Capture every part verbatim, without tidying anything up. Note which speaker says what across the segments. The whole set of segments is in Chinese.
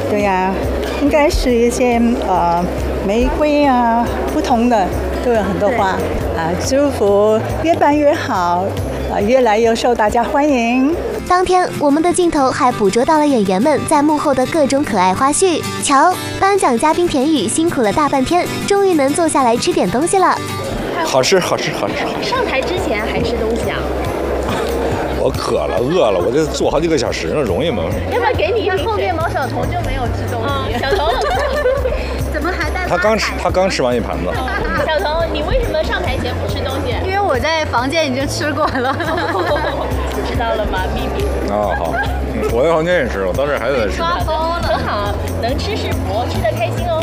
Speaker 1: 对呀、啊，应该是一些呃玫瑰啊，不同的都有很多花啊，祝福越办越好，啊，越来越受大家欢迎。
Speaker 2: 当天，我们的镜头还捕捉到了演员们在幕后的各种可爱花絮。瞧，颁奖嘉宾田雨辛苦了大半天，终于能坐下来吃点东西了。
Speaker 3: 好吃，好吃，好吃。
Speaker 4: 上台之前还吃东西啊？
Speaker 3: 我渴了，饿了，我这坐好几个小时了，容易吗？
Speaker 4: 要不要给你一瓶？后面毛小彤就没有吃东西。嗯、小彤，怎么还带？
Speaker 3: 他刚吃，他刚吃完一盘子。
Speaker 4: 小彤，你为什么上台前不吃东西？
Speaker 5: 因为我在房间已经吃过了。
Speaker 4: 知道了吗？秘密。
Speaker 3: 哦，好，我在房间也吃，我到这还在吃。
Speaker 4: 抓疯了，很好，能吃是福，吃得开心哦。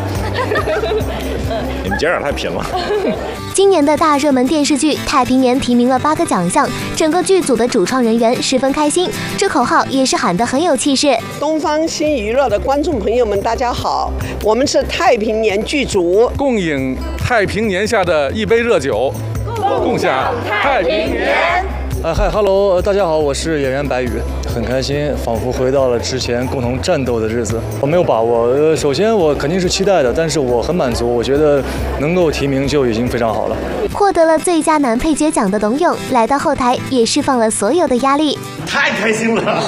Speaker 3: 你们姐俩太贫了。
Speaker 2: 今年的大热门电视剧《太平年》提名了八个奖项，整个剧组的主创人员十分开心，这口号也是喊得很有气势。
Speaker 6: 东方新娱乐的观众朋友们，大家好，我们是太平年剧组，
Speaker 7: 共饮太平年下的一杯热酒，共享太平年。
Speaker 8: 啊嗨 ，Hello， 大家好，我是演员白宇，很开心，仿佛回到了之前共同战斗的日子。我没有把握，呃，首先我肯定是期待的，但是我很满足，我觉得能够提名就已经非常好了。
Speaker 2: 获得了最佳男配角奖的董永来到后台，也释放了所有的压力。
Speaker 9: 太开心了！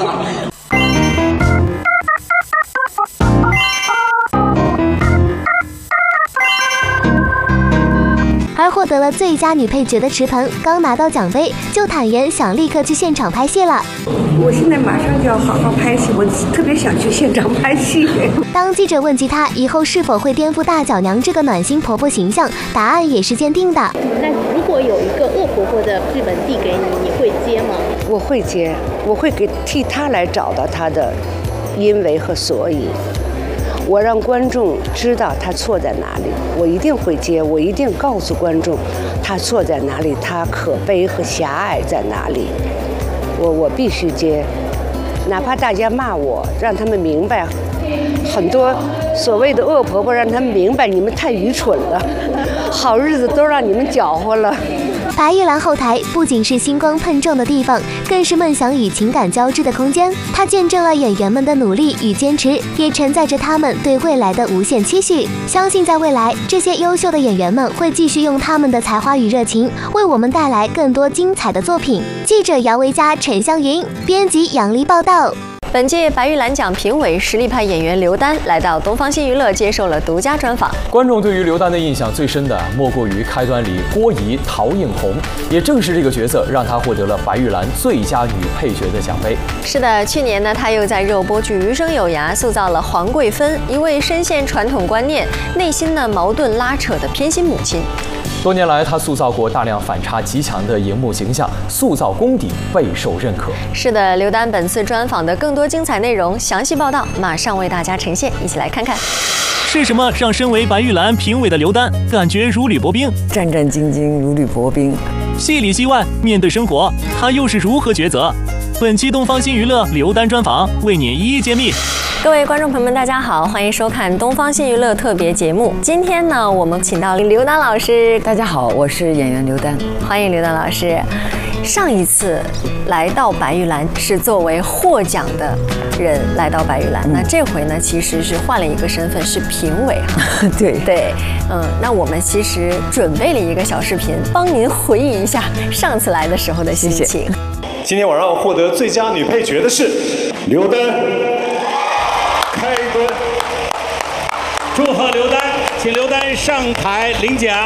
Speaker 2: 而获得了最佳女配角的池鹏，刚拿到奖杯就坦言想立刻去现场拍戏了。
Speaker 10: 我现在马上就要好好拍戏，我特别想去现场拍戏。
Speaker 2: 当记者问及她以后是否会颠覆大脚娘这个暖心婆婆形象，答案也是坚定的。
Speaker 4: 那如果有一个恶婆婆的剧本递给你，你会接吗？
Speaker 10: 我会接，我会给替她来找到她的因为和所以。我让观众知道他错在哪里，我一定会接，我一定告诉观众他错在哪里，他可悲和狭隘在哪里，我我必须接，哪怕大家骂我，让他们明白，很多所谓的恶婆婆让他们明白你们太愚蠢了，好日子都让你们搅和了。
Speaker 2: 白玉兰后台不仅是星光碰撞的地方，更是梦想与情感交织的空间。它见证了演员们的努力与坚持，也承载着他们对未来的无限期许。相信在未来，这些优秀的演员们会继续用他们的才华与热情，为我们带来更多精彩的作品。记者姚维佳、陈香云，编辑杨丽报道。
Speaker 11: 本届白玉兰奖评委实力派演员刘丹来到东方新娱乐接受了独家专访。
Speaker 12: 观众对于刘丹的印象最深的莫过于开端里郭怡、陶映红，也正是这个角色让她获得了白玉兰最佳女配角的奖杯。
Speaker 11: 是的，去年呢，她又在热播剧《余生有涯》塑造了黄桂芬，一位深陷传统观念、内心呢矛盾拉扯的偏心母亲。
Speaker 12: 多年来，她塑造过大量反差极强的荧幕形象，塑造功底备受认可。
Speaker 11: 是的，刘丹本次专访的更多精彩内容，详细报道马上为大家呈现，一起来看看。
Speaker 13: 是什么让身为白玉兰评委的刘丹感觉如履薄冰？
Speaker 14: 战战兢兢，如履薄冰。
Speaker 13: 戏里戏外，面对生活，她又是如何抉择？本期东方新娱乐刘丹专访为您一一揭秘。
Speaker 11: 各位观众朋友们，大家好，欢迎收看东方新娱乐特别节目。今天呢，我们请到刘丹老师。
Speaker 14: 大家好，我是演员刘丹，
Speaker 11: 欢迎刘丹老师。上一次来到白玉兰是作为获奖的人来到白玉兰，嗯、那这回呢，其实是换了一个身份，是评委哈。
Speaker 14: 对
Speaker 11: 对，嗯，那我们其实准备了一个小视频，帮您回忆一下上次来的时候的心情。谢谢。
Speaker 15: 今天晚上获得最佳女配角的是刘丹。开端，祝贺刘丹，请刘丹上台领奖。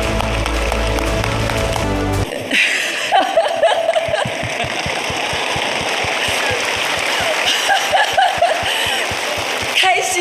Speaker 16: 开心，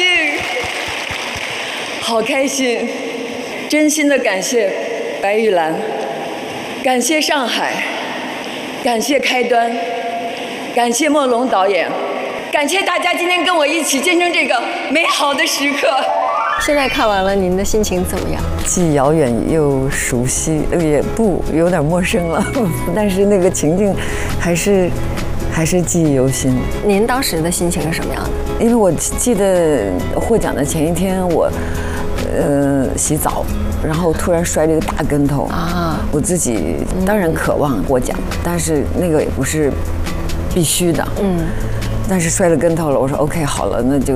Speaker 16: 好开心，真心的感谢白玉兰，感谢上海，感谢开端，感谢莫龙导演。感谢大家今天跟我一起见证这个美好的时刻。
Speaker 11: 现在看完了，您的心情怎么样？
Speaker 14: 既遥远又熟悉，也不有点陌生了，但是那个情境还是还是记忆犹新。
Speaker 11: 您当时的心情是什么样的？
Speaker 14: 因为我记得获奖的前一天，我呃洗澡，然后突然摔了一个大跟头啊！我自己当然渴望获奖，但是那个也不是必须的，嗯。但是摔了跟头了，我说 OK 好了，那就